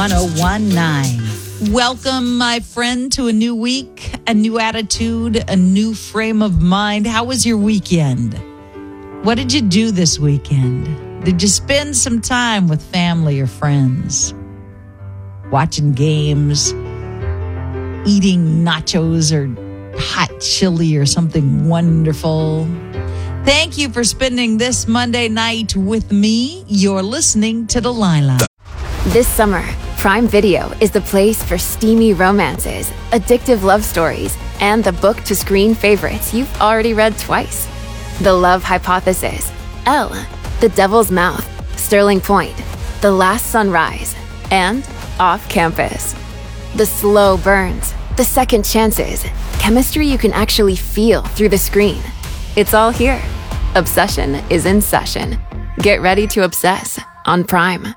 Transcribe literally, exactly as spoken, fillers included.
one oh one point nine. Welcome, my friend, to a new week, a new attitude, a new frame of mind. How was your weekend? What did you do this weekend? Did you spend some time with family or friends? Watching games, eating nachos or hot chili or something wonderful? Thank you for spending this Monday night with me. You're listening to Delilah. This summer, Prime Video is the place for steamy romances, addictive love stories, and the book-to-screen favorites you've already read twice. The Love Hypothesis, Elle, The Devil's Mouth, Sterling Point, The Last Sunrise, and Off Campus. The slow burns, the second chances, chemistry you can actually feel through the screen. It's all here. Obsession is in session. Get ready to obsess on Prime.